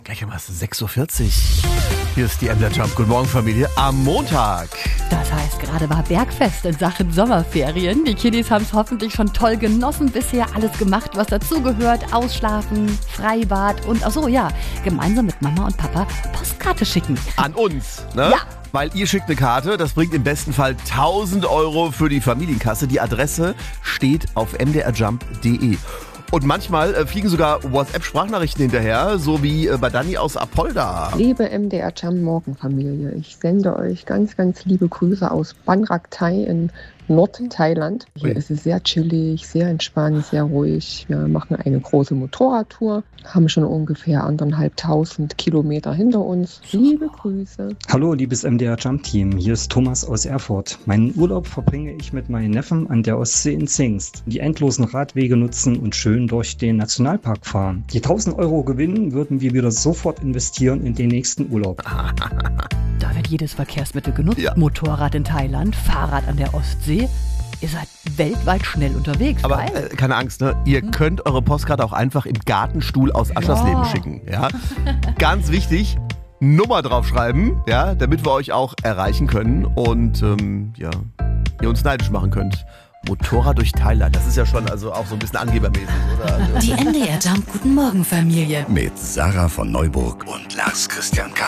Gleich um 6:40 Uhr. Hier ist die MDR Jump. Guten Morgen, Familie. Am Montag. Das heißt, gerade war Bergfest in Sachen Sommerferien. Die Kiddies haben es hoffentlich schon toll genossen. Bisher alles gemacht, was dazugehört. Ausschlafen, Freibad und, ach so, ja, gemeinsam mit Mama und Papa Postkarte schicken. An uns, ne? Ja. Weil ihr schickt eine Karte, das bringt im besten Fall 1.000 Euro für die Familienkasse. Die Adresse steht auf mdrjump.de. Und manchmal fliegen sogar WhatsApp-Sprachnachrichten hinterher, so wie bei Dani aus Apolda. Liebe MDR Jump Morgenfamilie, ich sende euch ganz, ganz liebe Grüße aus Ban Rak Thai in Nord-Thailand. Hier ist es sehr chillig, sehr entspannt, sehr ruhig. Wir machen eine große Motorradtour, haben schon ungefähr 1.500 Kilometer hinter uns. Liebe Grüße. Hallo, liebes MDR Jump Team, hier ist Thomas aus Erfurt. Meinen Urlaub verbringe ich mit meinen Neffen an der Ostsee in Zingst. Die endlosen Radwege nutzen und schön durch den Nationalpark fahren. Die 1.000 Euro Gewinn würden wir wieder sofort investieren in den nächsten Urlaub. Da wird jedes Verkehrsmittel genutzt. Ja. Motorrad in Thailand, Fahrrad an der Ostsee. Ihr seid weltweit schnell unterwegs. Aber Geil. keine Angst, ne? Ihr könnt eure Postkarte auch einfach im Gartenstuhl aus Aschersleben schicken. Ja? Ganz wichtig, Nummer draufschreiben, ja, damit wir euch auch erreichen können und ja, ihr uns neidisch machen könnt. Motorrad durch Thailand, das ist ja schon also auch so ein bisschen angebermäßig, oder? Also Die MDR Jump Guten Morgen Familie. Mit Sarah von Neuburg und Lars Christian K.